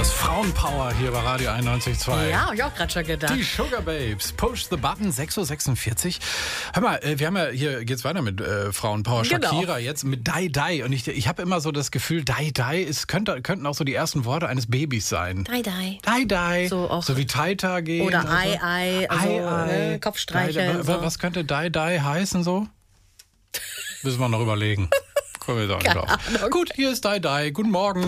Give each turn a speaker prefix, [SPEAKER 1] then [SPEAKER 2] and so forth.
[SPEAKER 1] Das Frauenpower hier bei Radio 91.2.
[SPEAKER 2] Ja, hab ich auch gerade schon gedacht.
[SPEAKER 1] Die Sugar Babes, Push the Button, 6.46 Uhr. Hör mal, wir haben ja, hier geht's weiter mit Frauenpower.
[SPEAKER 2] Genau.
[SPEAKER 1] Shakira jetzt mit Die Die. Und ich habe immer so das Gefühl, Die Die könnten auch so die ersten Worte eines Babys sein.
[SPEAKER 2] Die Die.
[SPEAKER 1] Die Die.
[SPEAKER 2] So
[SPEAKER 1] wie Taita gehen.
[SPEAKER 2] Oder Ei, also Kopf streicheln.
[SPEAKER 1] Die. Was könnte Die Die heißen so? Müssen wir noch überlegen. Kommen wir da nicht drauf. Gut, hier ist Die Die. Guten Morgen.